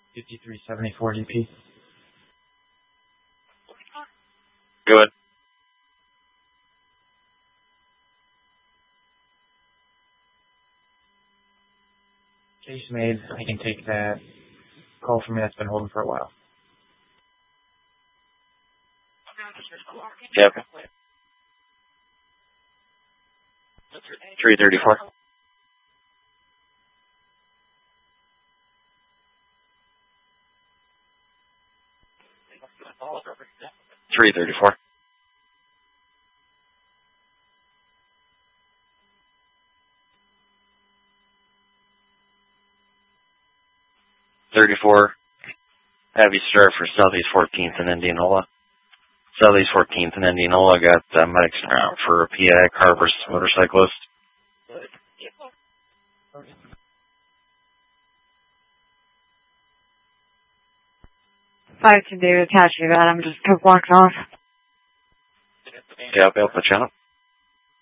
5374 DP. Good. Case made. I can take that call from me that's been holding for a while. Yep. 334. 334. 34. Have you start for Southeast 14th and Indianola. Southeast 14th and Indianola got medics around for a PI car versus motorcyclist. 5 to David, attach you that. I'm just blocked off. Yeah, I'll put you out.